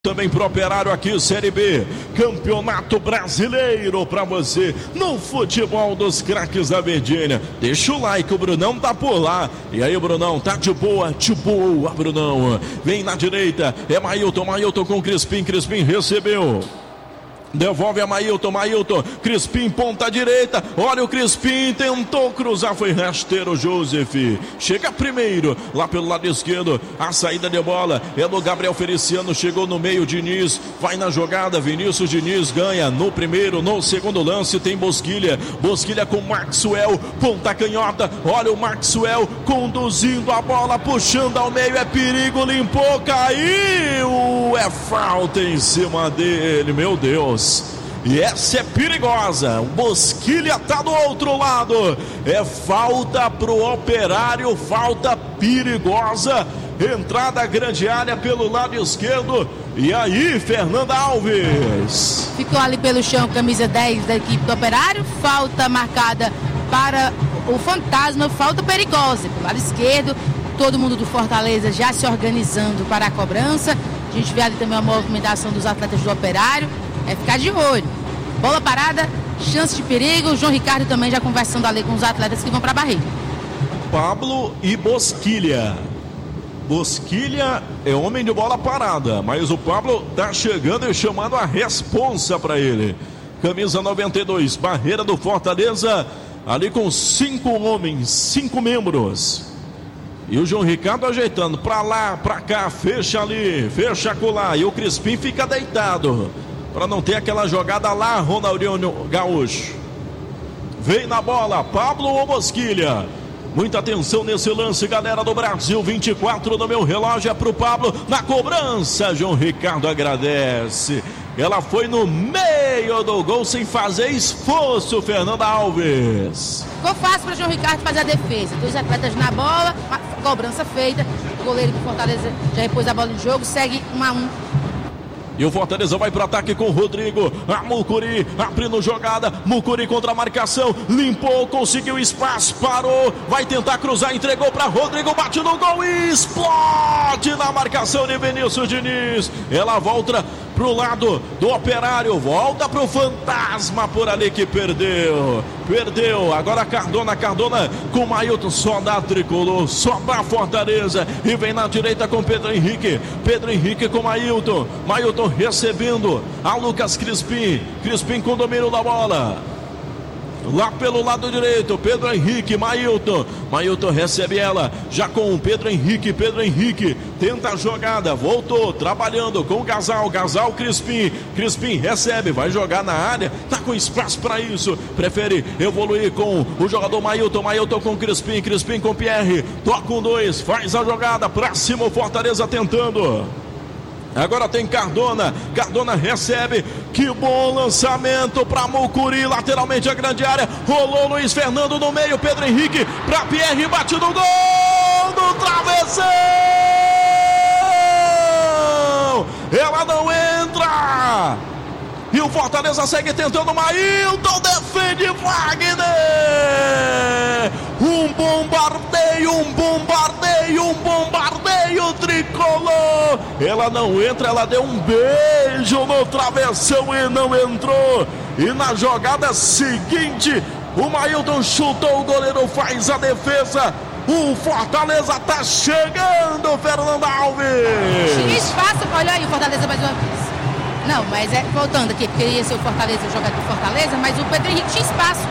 Também pro Operário aqui, Série B, Campeonato Brasileiro pra você, no futebol dos craques da Verdinha. Deixa o like, o Brunão tá por lá. E aí, Brunão, tá de boa, Brunão. Vem na direita, é Mailton com Crispim recebeu. Devolve a Mailton, Crispim, ponta direita, olha o Crispim, tentou cruzar, foi rasteiro Joseph, chega primeiro, lá pelo lado esquerdo, a saída de bola é do Gabriel Feliciano, chegou no meio, Diniz, vai na jogada, Vinícius Diniz ganha no primeiro, no segundo lance tem Bosquilha com Maxwell, ponta canhota, olha o Maxwell conduzindo a bola, puxando ao meio, é perigo, limpou, caiu, é falta em cima dele, meu Deus. E essa é perigosa. O Bosquilha tá do outro lado. É falta pro Operário, falta perigosa. Entrada grande área pelo lado esquerdo. E aí, Fernanda Alves. Ficou ali pelo chão, camisa 10 da equipe do Operário. Falta marcada para o Fantasma, falta perigosa. Pelo lado esquerdo, todo mundo do Fortaleza já se organizando para a cobrança. A gente vê ali também a movimentação dos atletas do Operário. É ficar de olho. Bola parada, chance de perigo. O João Ricardo também já conversando ali com os atletas que vão para a barreira. Pablo e Bosquilha. Bosquilha é homem de bola parada, mas o Pablo tá chegando e chamando a responsa para ele. Camisa 92, barreira do Fortaleza, ali com 5 homens, 5 membros. E o João Ricardo ajeitando para lá, para cá, fecha ali, fecha acolá. E o Crispim fica deitado, para não ter aquela jogada lá, Ronaldinho Gaúcho. Vem na bola, Pablo ou Bosquilha? Muita atenção nesse lance, galera do Brasil. 24 no meu relógio, é pro Pablo. Na cobrança, João Ricardo agradece. Ela foi no meio do gol, sem fazer esforço, Fernanda Alves. Ficou fácil para João Ricardo fazer a defesa. 2 atletas na bola, cobrança feita. O goleiro do Fortaleza já repôs a bola no jogo, segue 1-1. E o Fortaleza vai para o ataque com o Rodrigo. A Mucuri abrindo jogada. Mucuri contra a marcação. Limpou, conseguiu espaço, parou. Vai tentar cruzar, entregou para Rodrigo. Bate no gol e explode na marcação de Vinícius Diniz. Ela volta pro lado do Operário. Volta pro Fantasma por ali que perdeu. Agora Cardona com Mailton, só dá tricolor, só dá Fortaleza, e vem na direita com Pedro Henrique com Mailton recebendo a Lucas Crispim com domínio da bola, lá pelo lado direito, Pedro Henrique, Mailton recebe ela, já com o Pedro Henrique, tenta a jogada, voltou, trabalhando com o Gasal, Crispim recebe, vai jogar na área, tá com espaço para isso, prefere evoluir com o jogador Mailton com Crispim com Pierre, toca com 2, faz a jogada, pra cima o Fortaleza tentando. Agora tem Cardona recebe, que bom lançamento para Mucuri, lateralmente a grande área, rolou Luiz Fernando no meio, Pedro Henrique para Pierre, bate no gol do travessão, ela não entra, e o Fortaleza segue tentando, Mailton defende Wagner, um bombardeio tricolor, ela não entra, ela deu um beijo no travessão e não entrou, e na jogada seguinte, o Mailton chutou, o goleiro faz a defesa, o Fortaleza tá chegando, Fernanda Alves. Tinha espaço, olha aí o Fortaleza mais uma vez. Não, mas voltando aqui, porque ia ser o Fortaleza, o jogador do Fortaleza, mas o Pedro Henrique tinha espaço.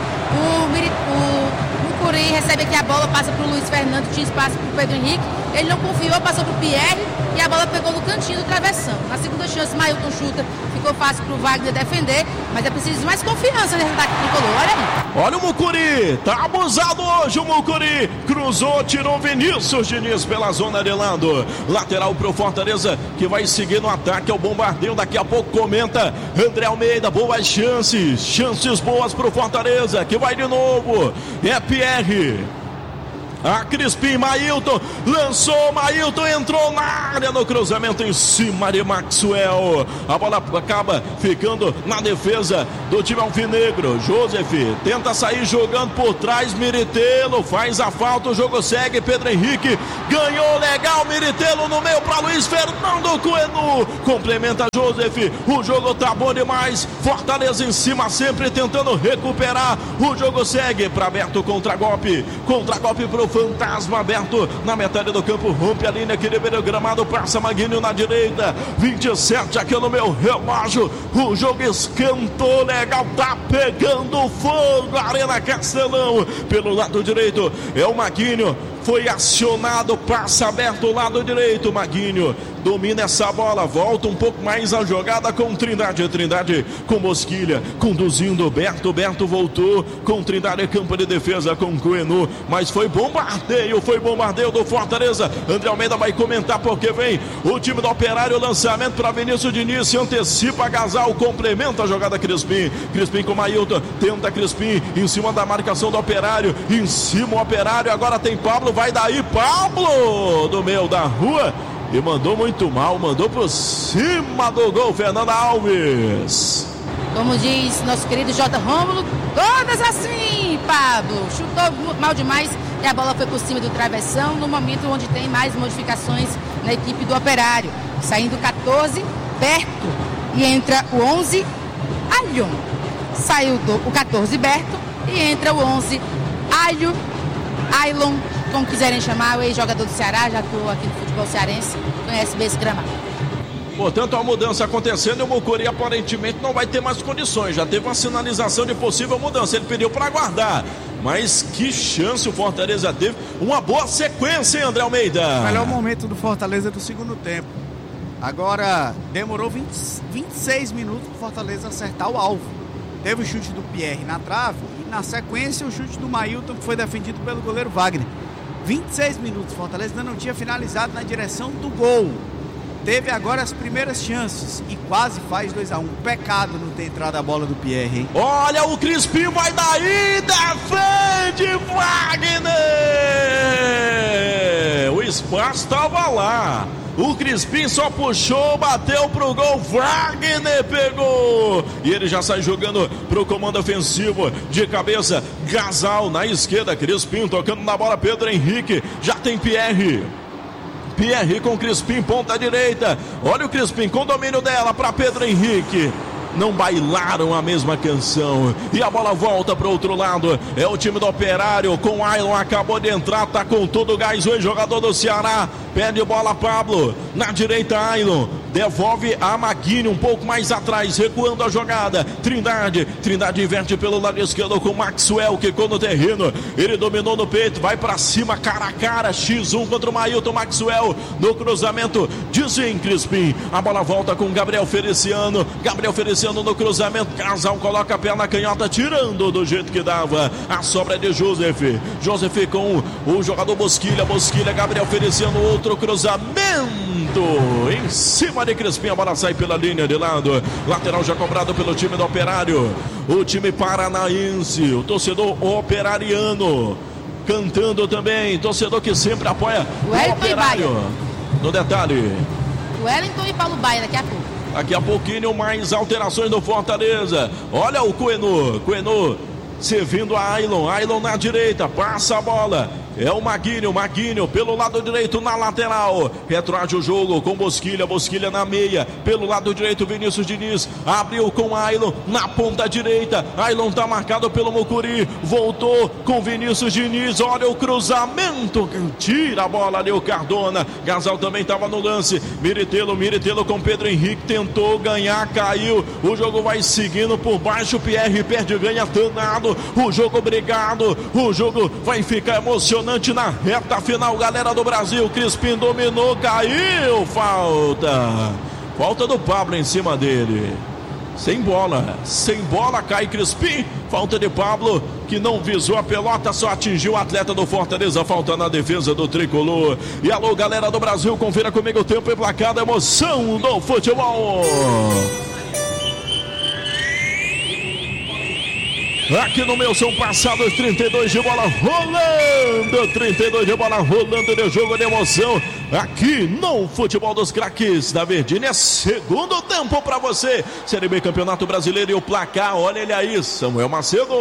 O Mucuri recebe aqui a bola, passa pro Luiz Fernando, tinha espaço pro Pedro Henrique. Ele não confiou, passou pro Pierre e a bola pegou no cantinho do travessão. Na segunda chance, Mailton chuta, ficou fácil pro Wagner defender, mas é preciso mais confiança nesse ataque tricolor. Olha aí. Olha o Mucuri, tá abusado hoje o Mucuri, cruzou, tirou Vinícius Diniz pela zona de lado, lateral pro Fortaleza, que vai seguir no ataque, é o bombardeio, daqui a pouco comenta André Almeida, boas chances boas pro Fortaleza, que vai de novo, é Pierre, A Crispim, Mailton, lançou, Mailton entrou na área no cruzamento em cima de Maxwell. A bola acaba ficando na defesa do time alvinegro. Joseph tenta sair jogando por trás, Miritelo faz a falta, o jogo segue, Pedro Henrique ganhou legal, Miritelo no meio para Luiz Fernando Coenu, complementa Joseph, o jogo tá bom demais, Fortaleza em cima sempre tentando recuperar, o jogo segue para Berto, contra-golpe pro Fantasma, aberto na metade do campo, rompe a linha, equilibra o gramado, passa Maguinho na direita, 27 aqui no meu relógio, o jogo esquentou legal, tá pegando fogo, Arena Castelão, pelo lado direito, é o Maguinho, foi acionado, passa aberto, lado direito, Maguinho domina essa bola, volta um pouco mais a jogada com Trindade com Bosquilha, conduzindo Berto voltou com Trindade, campo de defesa com Coenu, mas foi bombardeio do Fortaleza. André Almeida vai comentar porque vem o time do Operário, lançamento para Vinícius Diniz, se antecipa, Gasal, complementa a jogada Crispim com Mailton, tenta Crispim em cima da marcação do Operário, em cima o Operário, agora tem Pablo, vai daí Pablo do meio da rua e mandou muito mal, mandou por cima do gol, Fernanda Alves. Como diz nosso querido J. Rômulo, todas assim, Pablo. Chutou mal demais e a bola foi por cima do travessão, no momento onde tem mais modificações na equipe do Operário. Saindo 14, Berto, e entra o 11, Alho. Saiu o 14, Berto, e entra o 11, Alho, Ailon, como quiserem chamar, o ex-jogador do Ceará, já estou aqui no futebol cearense, conhece bem esse gramado. Portanto, a mudança acontecendo e o Mucuri aparentemente não vai ter mais condições. Já teve uma sinalização de possível mudança. Ele pediu para aguardar. Mas que chance o Fortaleza teve. Uma boa sequência, hein, André Almeida? O melhor momento do Fortaleza do segundo tempo. Agora, demorou 26 minutos para o Fortaleza acertar o alvo. Teve o chute do Pierre na trave e na sequência o chute do Mailton, que foi defendido pelo goleiro Wagner. 26 minutos, Fortaleza ainda não tinha finalizado na direção do gol. Teve agora as primeiras chances e quase faz 2-1. Pecado não ter entrado a bola do Pierre, hein? Olha, o Crispim vai daí, defende Wagner! O espaço estava lá. O Crispim só puxou, bateu pro gol, Wagner pegou. E ele já sai jogando pro comando ofensivo de cabeça. Gasal na esquerda, Crispim tocando na bola, Pedro Henrique. Já tem Pierre com Crispim, ponta direita. Olha o Crispim com domínio dela para Pedro Henrique. Não bailaram a mesma canção e a bola volta para o outro lado. É o time do Operário com Ailon, acabou de entrar, tá com todo o gás, o jogador do Ceará. Perde bola Pablo, na direita Ailon, devolve a Maguinho um pouco mais atrás, recuando a jogada. Trindade inverte pelo lado esquerdo com Maxwell, que ficou no terreno, ele dominou no peito, vai pra cima, cara a cara, X1 contra o Mailton. Maxwell no cruzamento, dizem Crispim, a bola volta com Gabriel Feliciano no cruzamento, Casal coloca a perna canhota, tirando do jeito que dava, a sobra é de Joseph com o jogador Bosquilha, Gabriel Feliciano, outro cruzamento em cima de Crispim, a bola sai pela linha de lado, lateral já cobrado pelo time do Operário, o time paranaense, o torcedor operariano cantando também, torcedor que sempre apoia o Operário. No detalhe, Wellington e Paulo Baia daqui a pouquinho mais alterações do Fortaleza. Olha o Coenu servindo a Ailon na direita, passa a bola, é o Maguinho pelo lado direito na lateral, retroage o jogo com Bosquilha na meia, pelo lado direito Vinícius Diniz, abriu com Ailon na ponta direita, Ailon tá marcado pelo Mucuri, voltou com Vinícius Diniz, olha o cruzamento, tira a bola ali o Cardona, Gasal também estava no lance, Miritelo com Pedro Henrique, tentou ganhar, caiu, o jogo vai seguindo por baixo, Pierre perde, ganha danado, o jogo brigado, o jogo vai ficar emocionante na reta final, galera do Brasil. Crispim dominou, caiu, falta do Pablo em cima dele, sem bola, cai Crispim, falta de Pablo, que não visou a pelota, só atingiu o atleta do Fortaleza, falta na defesa do tricolor. E alô, galera do Brasil, confira comigo o tempo e placar da emoção do futebol. Aqui no meu são passados 32 de bola rolando, 32 de bola rolando de jogo de emoção. Aqui no Futebol dos Craques da Verdinha, segundo tempo para você. Série B Campeonato Brasileiro e o placar, olha ele aí, Samuel Macedo.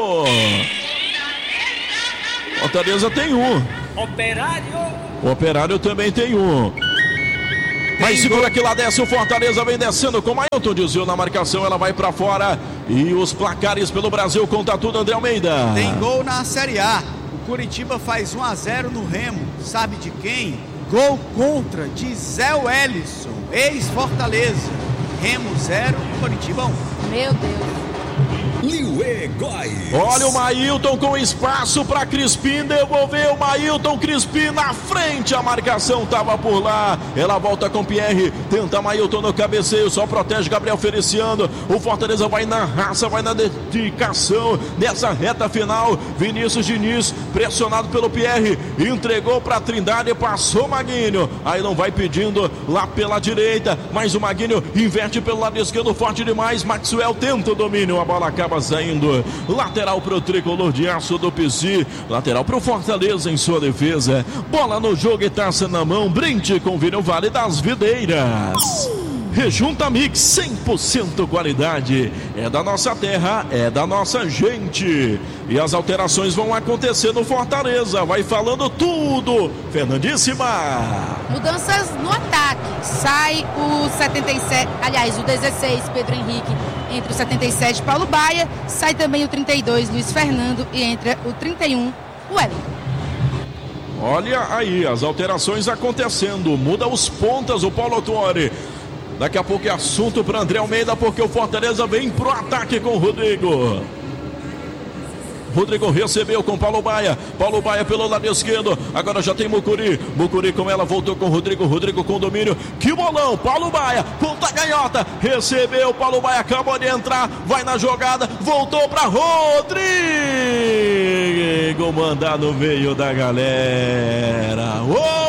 Fortaleza tem um. O Operário também tem um. Mas segura que lá desce o Fortaleza, vem descendo com o Mailton, desviou na marcação, ela vai pra fora. E os placares pelo Brasil, conta tudo, André Almeida. Tem gol na Série A. O Curitiba faz 1-0 no Remo. Sabe de quem? Gol contra de Zé Wellison, ex-Fortaleza. Remo 0, Curitiba 1. Meu Deus. Liuê Góes. Olha o Mailton com espaço para Crispim, devolveu o Mailton, Crispim na frente, a marcação estava por lá, ela volta com Pierre, tenta Mailton no cabeceio, só protege Gabriel Feliciano, o Fortaleza vai na raça, vai na dedicação nessa reta final. Vinícius Diniz, pressionado pelo Pierre, entregou para Trindade, passou Maguinho, aí não vai pedindo lá pela direita, mas o Maguinho inverte pelo lado esquerdo, forte demais, Maxwell tenta o domínio, a bola acaba saindo, lateral para o tricolor de aço do PC, lateral para o Fortaleza em sua defesa, bola no jogo e taça na mão, brinde com vinho Vale das Videiras. Rejunta Mix, 100% qualidade, é da nossa terra, é da nossa gente. E as alterações vão acontecer no Fortaleza, vai falando tudo, Fernandíssima. Mudanças no ataque, sai o 77, aliás o 16, Pedro Henrique, entre o 77, Paulo Baia, sai também o 32, Luiz Fernando, e entra o 31, o Wellington. Olha aí, as alterações acontecendo, muda os pontas o Paulo Autuori. Daqui a pouco é assunto para André Almeida, porque o Fortaleza vem pro ataque com o Rodrigo. Rodrigo recebeu com Paulo Baia pelo lado esquerdo, agora já tem Mucuri com ela, voltou com Rodrigo com domínio, que bolão, Paulo Baia, ponta canhota, recebeu, Paulo Baia acabou de entrar, vai na jogada, voltou para Rodrigo, mandar no meio da galera.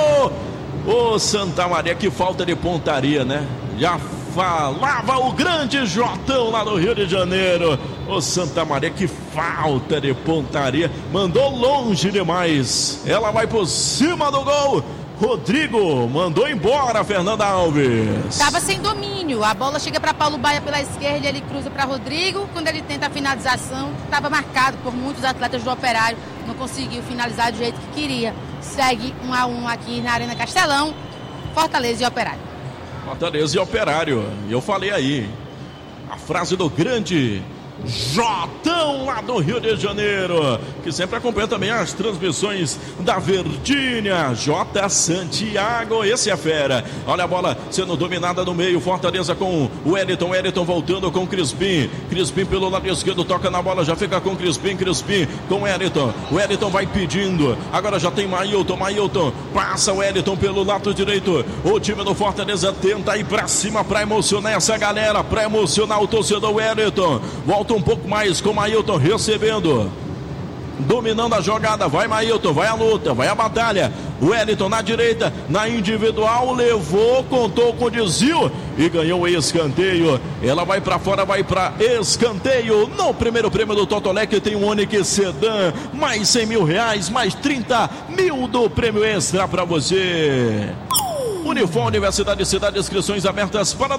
Ô Santa Maria, que falta de pontaria, né? Já falava o grande Jotão lá no Rio de Janeiro. Ô Santa Maria, que falta de pontaria, mandou longe demais. Ela vai por cima do gol. Rodrigo mandou embora Fernanda Alves. Estava sem domínio, a bola chega para Paulo Baia pela esquerda, ele cruza para Rodrigo. Quando ele tenta a finalização, estava marcado por muitos atletas do Operário, não conseguiu finalizar do jeito que queria. Segue 1-1 aqui na Arena Castelão, Fortaleza e Operário. Fortaleza e Operário, eu falei aí, a frase do grande Jotão lá do Rio de Janeiro, que sempre acompanha também as transmissões da Verdinha. J. Santiago, esse é fera. Olha a bola sendo dominada no meio, Fortaleza com o Wellington voltando com Crispim pelo lado esquerdo, toca na bola, já fica com Crispim com Wellington vai pedindo, agora já tem Mailton, passa o Wellington pelo lado direito, o time do Fortaleza tenta ir pra cima pra emocionar essa galera, pra emocionar o torcedor. Wellington volta um pouco mais com Mailton recebendo, dominando a jogada, vai Mailton, vai a luta, vai a batalha, Wellington na direita, na individual, levou, contou com o desvio e ganhou o escanteio. Ela vai para fora, vai para escanteio. No primeiro prêmio do Totolec tem um Onix Sedan, mais 100 mil reais, mais 30 mil do prêmio extra para você. Unifor Universidade Cidade, inscrições abertas para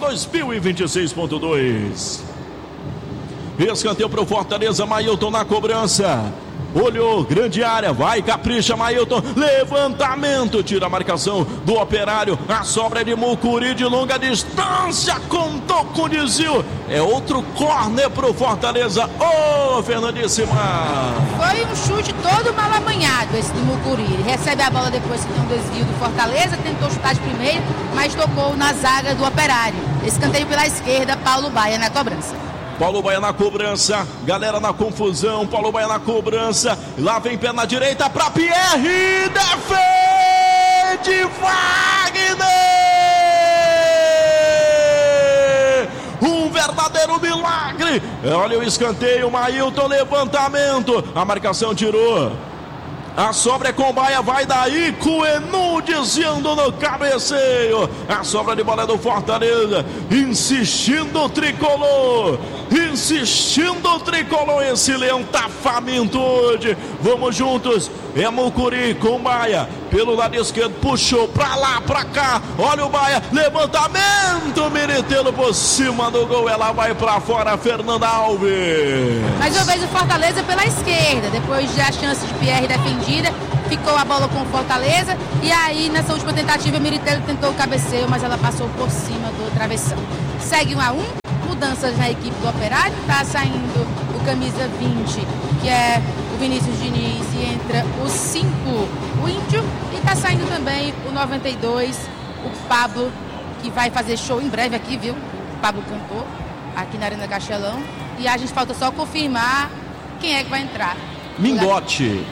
2026.2. Escanteio para o Fortaleza, Mailton na cobrança. Olhou, grande área, vai, capricha Mailton, levantamento, tira a marcação do Operário, a sobra de Mucuri de longa distância, contou com o desvio, é outro córner pro Fortaleza. Ô, Fernandíssima! Foi um chute todo mal amanhado esse do Mucuri, ele recebe a bola depois que tem um desvio do Fortaleza, tentou chutar de primeiro, mas tocou na zaga do Operário. Escanteio pela esquerda, Paulo Baia na cobrança. Paulo Baia na cobrança, galera na confusão, Paulo Baia na cobrança, lá vem pé na direita para Pierre, defende Wagner! Um verdadeiro milagre! Olha o escanteio, Mailton, levantamento, a marcação tirou. A sobra é com Baia, vai daí, Coenu desviando no cabeceio. A sobra de bola é do Fortaleza, insistindo o tricolor, esse leão tá faminto hoje. Vamos juntos, é Mucuri com Baia, pelo lado esquerdo, puxou pra lá, pra cá, olha o Baia, levantamento, Miritelo por cima do gol, ela vai pra fora, Fernanda Alves. Mais uma vez o Fortaleza pela esquerda, depois da chance de Pierre defendida, ficou a bola com o Fortaleza, e aí nessa última tentativa, Miritelo tentou o cabeceio, mas ela passou por cima do travessão. Segue 1-1, mudanças na equipe do Operário, tá saindo o camisa 20, que é o Vinícius Diniz, e entra o 5, o Índio, e tá saindo também o 92, o Pablo, que vai fazer show em breve aqui, viu? O Pablo cantou aqui na Arena Castelão, e a gente falta só confirmar quem é que vai entrar. Mingote.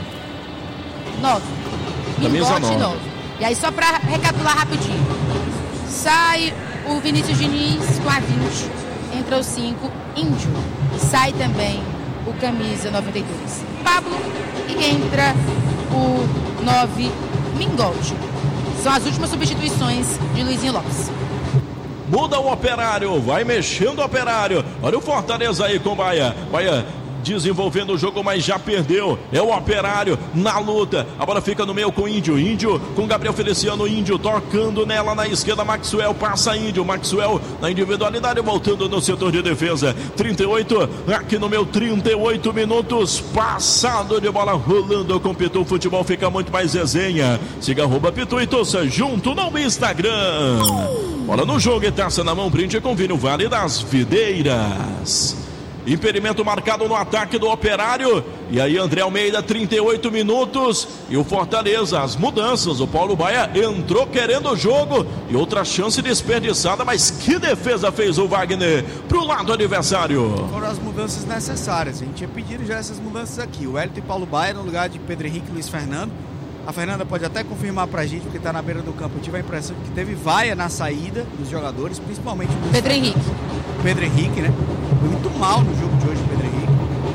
9. Camisa 9. E aí só pra recapitular rapidinho, sai o Vinícius Diniz com a 20, entra o 5, Índio, sai também o camisa 92, Pablo, e entra o 9, Mingote. São as últimas substituições de Luizinho Lopes. Muda o Operário, vai mexendo o Operário. Olha o Fortaleza aí com Baia. Baia desenvolvendo o jogo, mas já perdeu. É o Operário na luta. A bola fica no meio com o Índio. Índio com Gabriel Feliciano. Índio tocando nela na esquerda. Maxwell passa Índio. Maxwell na individualidade, voltando no setor de defesa. 38, aqui no meu 38 minutos. Passado de bola rolando com Pitu. Futebol fica muito mais resenha. Siga @Pitu e torça junto no Instagram. Bola no jogo e taça na mão. Brinde com vinho Vale das Videiras. Impedimento marcado no ataque do Operário. E aí André Almeida, 38 minutos. E o Fortaleza, as mudanças. O Paulo Baia entrou querendo o jogo. E outra chance desperdiçada. Mas que defesa fez o Wagner pro lado adversário. Foram as mudanças necessárias. A gente tinha pedido já essas mudanças aqui. O Wellington e Paulo Baia no lugar de Pedro Henrique e Luiz Fernando. A Fernanda pode até confirmar pra gente, porque tá na beira do campo. Eu tive a impressão que teve vaia na saída dos jogadores, principalmente o Pedro Henrique. Pedro Henrique, né? Foi muito mal no jogo de hoje, Pedro Henrique.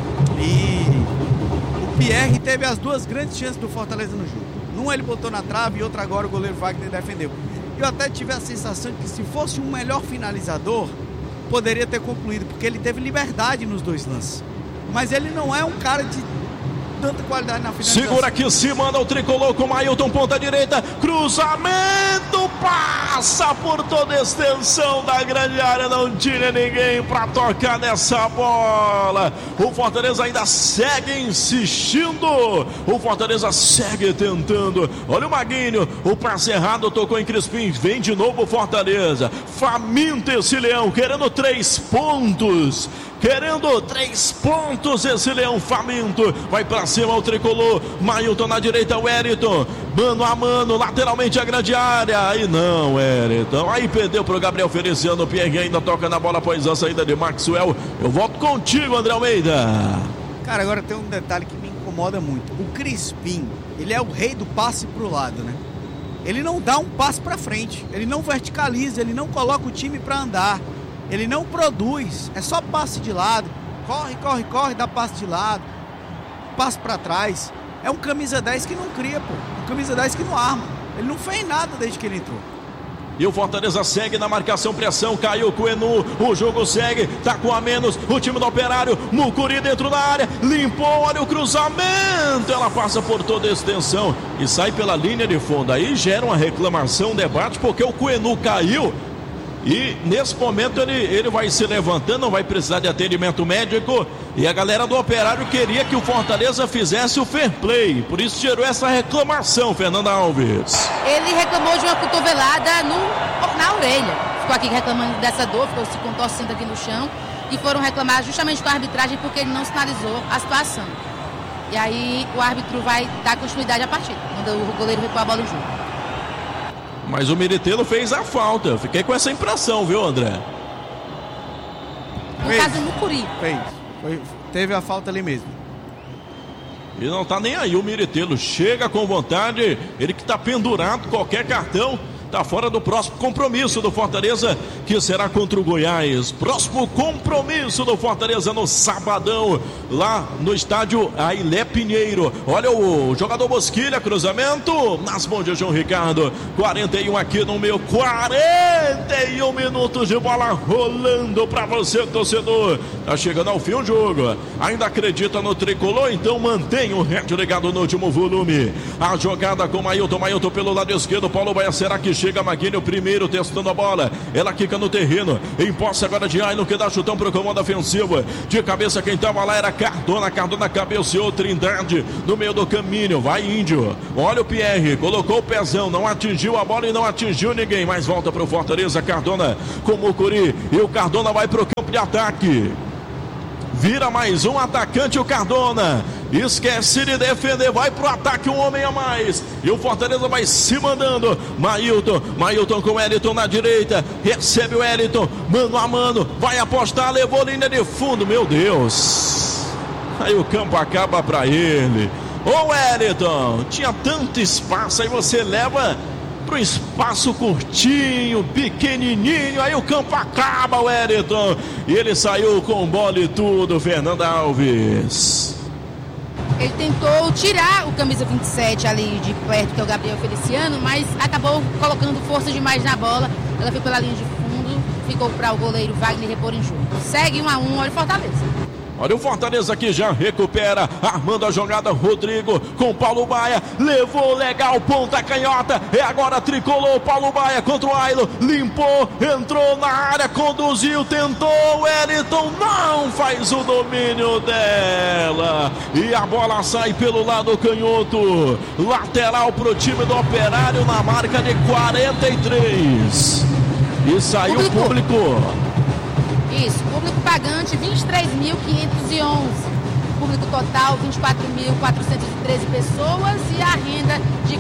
E o Pierre teve as duas grandes chances do Fortaleza no jogo. Num ele botou na trave e outra agora o goleiro Wagner defendeu. Eu até tive a sensação de que se fosse um melhor finalizador, poderia ter concluído, porque ele teve liberdade nos dois lances. Mas ele não é um cara de tanta qualidade na finalização. Segura aqui, se manda o tricolor com o Ailton, ponta direita, cruzamento, passa por toda a extensão da grande área, não tira ninguém para tocar nessa bola. O Fortaleza ainda segue insistindo, o Fortaleza segue tentando. Olha o Maguinho, o passe errado, tocou em Crispim, vem de novo o Fortaleza, faminto esse leão, querendo 3 pontos. Querendo 3 pontos, esse leão faminto. Vai pra cima o tricolor. Mailton na direita, o Wellington. Mano a mano, lateralmente a grande área. Aí não, Wellington. Aí perdeu pro Gabriel Feliciano. O Pierre ainda toca na bola após a saída de Maxwell. Eu volto contigo, André Almeida. Cara, agora tem um detalhe que me incomoda muito. O Crispim, ele é o rei do passe pro lado, né? Ele não dá um passe pra frente. Ele não verticaliza, ele não coloca o time pra andar. Ele não produz, é só passe de lado, corre, dá passe de lado, passe pra trás. É um camisa 10 que não cria, pô. Um camisa 10 que não arma. Ele não fez nada desde que ele entrou. E o Fortaleza segue na marcação, pressão, caiu o Coenu, o jogo segue, tá com a menos, o time do Operário, Mucuri dentro da área, limpou, olha o cruzamento, ela passa por toda a extensão e sai pela linha de fundo. Aí gera uma reclamação, um debate, porque o Coenu caiu. E nesse momento ele vai se levantando, não vai precisar de atendimento médico. E a galera do Operário queria que o Fortaleza fizesse o fair play. Por isso gerou essa reclamação, Fernanda Alves. Ele reclamou de uma cotovelada na orelha. Ficou aqui reclamando dessa dor, ficou se contorcendo aqui no chão. E foram reclamar justamente com a arbitragem porque ele não sinalizou a situação. E aí o árbitro vai dar continuidade à partida, quando o goleiro recuar a bola em jogo. Mas o Miritelo fez a falta. Eu fiquei com essa impressão, viu, André? No caso do Mucuri. Teve a falta ali mesmo. E não tá nem aí o Miritelo. Chega com vontade. Ele que tá pendurado, qualquer cartão. está fora do próximo compromisso do Fortaleza, que será contra o Goiás. Próximo compromisso do Fortaleza no sabadão, lá no estádio Ailé Pinheiro. Olha o jogador Bosquilha, cruzamento nas mãos de João Ricardo. 41 aqui no meio, 41 minutos de bola rolando para você, torcedor. Tá chegando ao fim o jogo. Ainda acredita no tricolor? Então mantenha o rádio ligado no último volume. A jogada com Mailton pelo lado esquerdo. Paulo Baia, será que chega? Maguinho primeiro testando a bola. Ela quica no terreno. Em posse agora de Ailton, que dá chutão pro comando ofensivo. De cabeça quem tava lá era Cardona. Cardona cabeceou, Trindade no meio do caminho. Vai Índio. Olha o Pierre. Colocou o pezão. Não atingiu a bola e não atingiu ninguém. Mas volta pro Fortaleza. Cardona com o Mucuri. E o Cardona vai pro campo de ataque. Vira mais um atacante, o Cardona. Esquece de defender, vai pro ataque, um homem a mais. E o Fortaleza vai se mandando. Mailton com o Wellington na direita. Recebe o Wellington, mano a mano. Vai apostar, levou linha de fundo, meu Deus. Aí o campo acaba pra ele. Ô Wellington, tinha tanto espaço, aí você leva pro espaço curtinho, pequenininho, aí o campo acaba, o Wellington, e ele saiu com bola e tudo, Fernanda Alves. Ele tentou tirar o camisa 27 ali de perto, que é o Gabriel Feliciano, mas acabou colocando força demais na bola. Ela foi pela linha de fundo, ficou para o goleiro Wagner repor em jogo. Segue 1-1, olha o Fortaleza. Olha o Fortaleza aqui, já recupera, armando a jogada, Rodrigo com Paulo Baia, levou legal, ponta canhota, é agora tricolor, Paulo Baia contra o Ailton, limpou, entrou na área, conduziu, tentou, Wellington não faz o domínio dela, e a bola sai pelo lado canhoto, lateral pro time do Operário na marca de 43, e saiu o público. Isso, público pagante 23.511, público total 24.413 pessoas e a renda de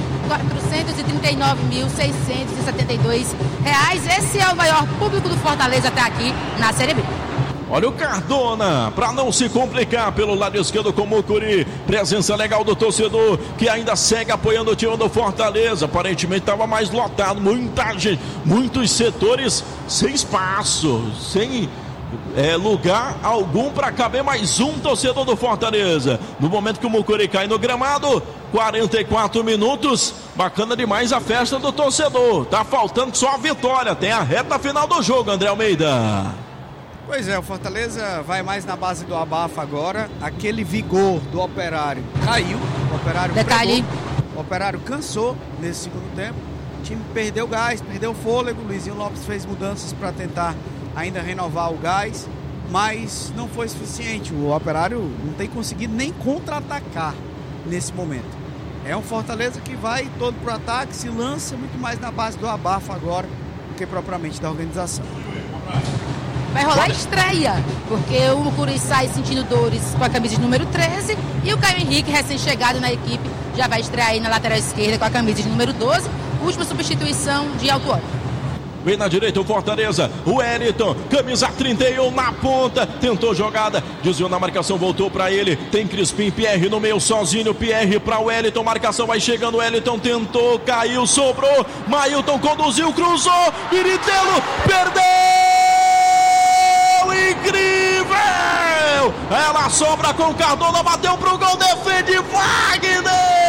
R$ 439.672. Esse é o maior público do Fortaleza até aqui na Série B. Olha o Cardona, para não se complicar pelo lado esquerdo com o Mucuri. Presença legal do torcedor que ainda segue apoiando o time do Fortaleza. Aparentemente estava mais lotado, muita gente, muitos setores sem espaço, sem lugar algum para caber mais um torcedor do Fortaleza. No momento que o Mucuri cai no gramado, 44 minutos, bacana demais a festa do torcedor. Tá faltando só a vitória, tem a reta final do jogo, André Almeida. Pois é, o Fortaleza vai mais na base do abafa agora. Aquele vigor do Operário caiu, o Operário pregou, o Operário cansou nesse segundo tempo. O time perdeu gás, perdeu fôlego. O Luizinho Lopes fez mudanças para tentar ainda renovar o gás, mas não foi suficiente. O Operário não tem conseguido nem contra-atacar nesse momento. É um Fortaleza que vai todo pro ataque, se lança muito mais na base do abafa agora do que propriamente da organização. Vai rolar estreia, porque o Mucuri sai sentindo dores com a camisa de número 13 e o Caio Henrique, recém-chegado na equipe, já vai estrear aí na lateral esquerda com a camisa de número 12, última substituição de Autuori. Vem na direita o Fortaleza, o Wellington, camisa 31 na ponta, tentou jogada, desviou na marcação, voltou para ele, tem Crispim, Pierre no meio sozinho, Pierre para o Wellington, marcação vai chegando, Wellington tentou, caiu, sobrou, Mailton conduziu, cruzou, Miritelo, perdeu, incrível, ela sobra com Cardona, bateu pro gol, defende Wagner,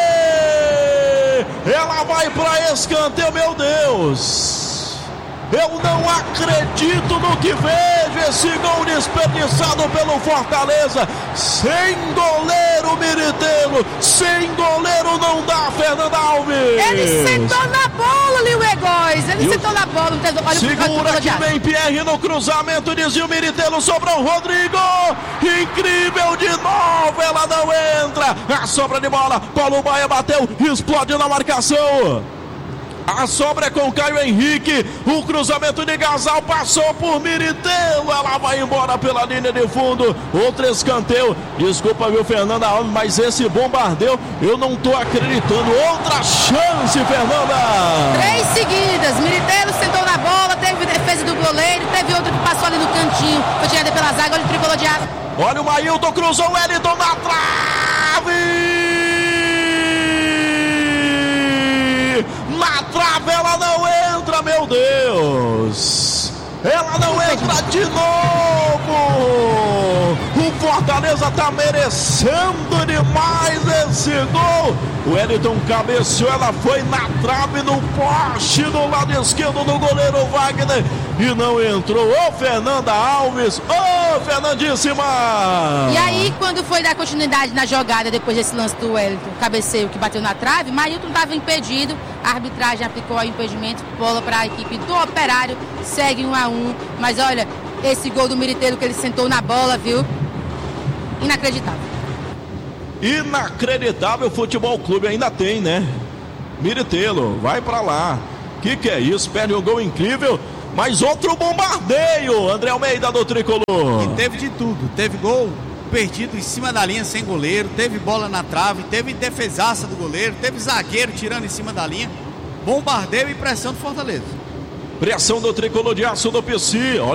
ela vai para escanteio, meu Deus. Eu não acredito no que vejo, esse gol desperdiçado pelo Fortaleza, sem goleiro Miritelo, sem goleiro não dá, Fernanda Alves. Ele sentou na bola, Liuê Góes, ele sentou na bola, não tem... Olha, segura que vem Pierre no cruzamento, desvio, Miritelo, sobrou Rodrigo, incrível de novo, ela não entra, a sobra de bola, Paulo Baia bateu, explode na marcação. A sobra é com Caio Henrique, o cruzamento de Gasal passou por Miritelo, ela vai embora pela linha de fundo, outro escanteio, desculpa viu Fernanda Alves, mas esse bombardeio eu não tô acreditando, outra chance Fernanda. 3 seguidas, Miritelo sentou na bola, teve defesa do goleiro, teve outro que passou ali no cantinho, foi tirado pela zaga, olha o tricolor de aço. Olha o Mailton, cruzou o Wellington na trave! Na trave ela não meu Deus! Ela não entra de novo! O Fortaleza tá merecendo demais esse gol! O Wellington cabeceou, ela foi na trave, no poste do lado esquerdo do goleiro Wagner e não entrou. Ô Fernanda Alves, ô Fernandíssima! E aí, quando foi dar continuidade na jogada, depois desse lance do Wellington, cabeceio que bateu na trave, Mailton estava impedido, a arbitragem aplicou o impedimento, bola para a equipe do Operário, segue 1-1, mas olha, esse gol do Miriteiro que ele sentou na bola, viu? Inacreditável. Inacreditável, Futebol Clube ainda tem, né? Miritello, vai pra lá. Que é isso? Perde um gol incrível, mas outro bombardeio, André Almeida do Tricolor. E teve de tudo, teve gol perdido em cima da linha sem goleiro, teve bola na trave, teve defesaça do goleiro, teve zagueiro tirando em cima da linha, bombardeio e pressão do Fortaleza. Pressão do Tricolor de Aço do PC.